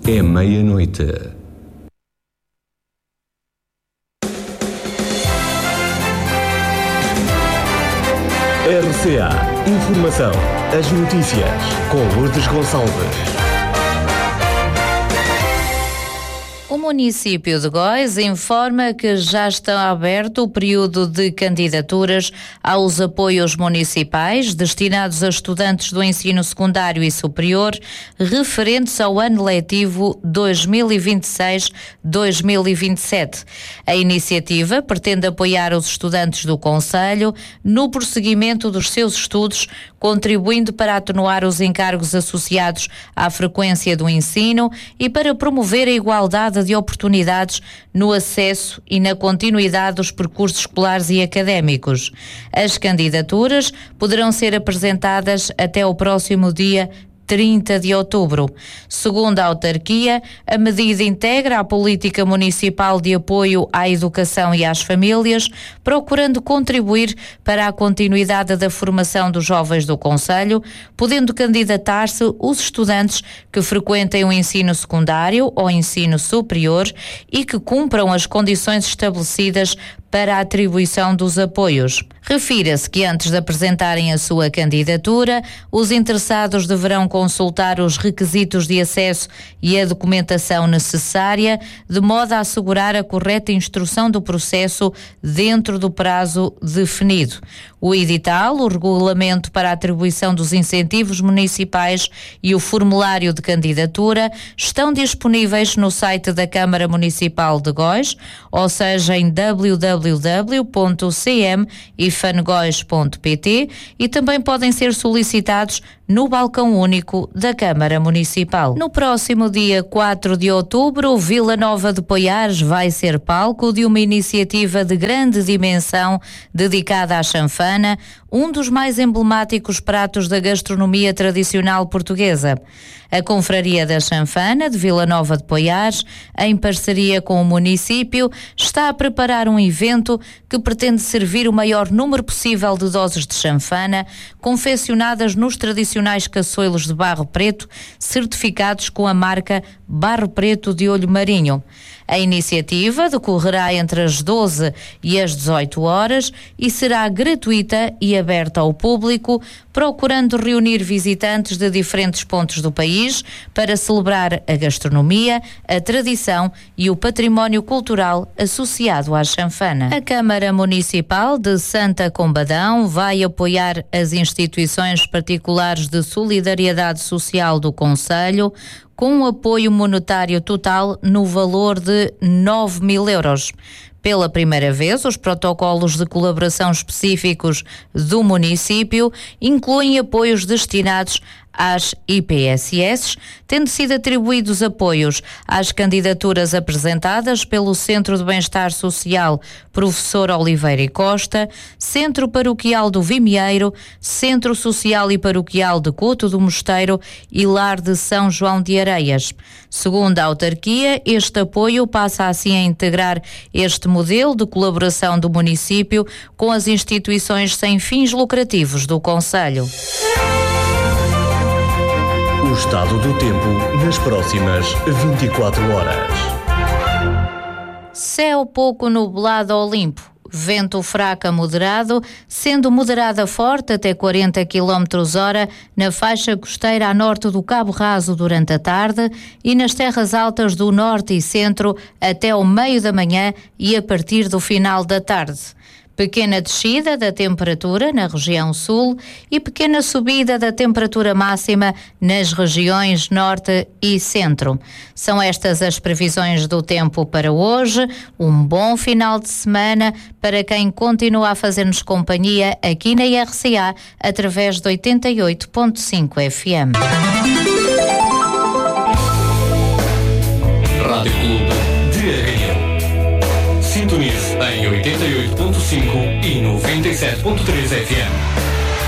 é meia-noite. RCA Informação. As notícias com Lourdes Gonçalves. O município de Góis informa que já está aberto o período de candidaturas aos apoios municipais destinados a estudantes do ensino secundário e superior referentes ao ano letivo 2026-2027. A iniciativa pretende apoiar os estudantes do concelho no prosseguimento dos seus estudos, contribuindo para atenuar os encargos associados à frequência do ensino e para promover a igualdade de oportunidades no acesso e na continuidade dos percursos escolares e académicos. As candidaturas poderão ser apresentadas até o próximo dia 30 de outubro. Segundo a autarquia, a medida integra a política municipal de apoio à educação e às famílias, procurando contribuir para a continuidade da formação dos jovens do concelho, podendo candidatar-se os estudantes que frequentem o ensino secundário ou ensino superior e que cumpram as condições estabelecidas para a atribuição dos apoios. Refira-se que antes de apresentarem a sua candidatura, os interessados deverão consultar os requisitos de acesso e a documentação necessária, de modo a assegurar a correta instrução do processo dentro do prazo definido. O edital, o regulamento para a atribuição dos incentivos municipais e o formulário de candidatura estão disponíveis no site da Câmara Municipal de Góis, ou seja, em www.cmifangois.pt, e também podem ser solicitados no balcão único da Câmara Municipal. No próximo dia 4 de outubro, Vila Nova de Poiares vai ser palco de uma iniciativa de grande dimensão dedicada à chanfana, um dos mais emblemáticos pratos da gastronomia tradicional portuguesa. A Confraria da Chanfana de Vila Nova de Poiares, em parceria com o município, está a preparar um evento que pretende servir o maior número possível de doses de chanfana, confeccionadas nos tradicionais caçoilos de barro preto, certificados com a marca Barro Preto de Olho Marinho. A iniciativa decorrerá entre as 12 e as 18 horas e será gratuita e aberta ao público, procurando reunir visitantes de diferentes pontos do país para celebrar a gastronomia, a tradição e o património cultural associado à chanfana. A Câmara Municipal de Santa Combadão vai apoiar as instituições particulares de solidariedade social do concelho, com um apoio monetário total no valor de 9.000 euros. Pela primeira vez, os protocolos de colaboração específicos do município incluem apoios destinados às IPSS, tendo sido atribuídos apoios às candidaturas apresentadas pelo Centro de Bem-Estar Social Professor Oliveira e Costa, Centro Paroquial do Vimieiro, Centro Social e Paroquial de Couto do Mosteiro e Lar de São João de Areias. Segundo a autarquia, este apoio passa assim a integrar este modelo de colaboração do município com as instituições sem fins lucrativos do concelho. O estado do tempo nas próximas 24 horas. Céu pouco nublado ou limpo. Vento fraco a moderado, sendo moderada forte até 40 km/h na faixa costeira a norte do Cabo Raso durante a tarde e nas terras altas do norte e centro até ao meio da manhã e a partir do final da tarde. Pequena descida da temperatura na região sul e pequena subida da temperatura máxima nas regiões norte e centro. São estas as previsões do tempo para hoje. Um bom final de semana para quem continua a fazer-nos companhia aqui na RCA através de 88.5 FM. Rádio Clube de Arraial. Sintonize em 88.5 e 97.3 FM.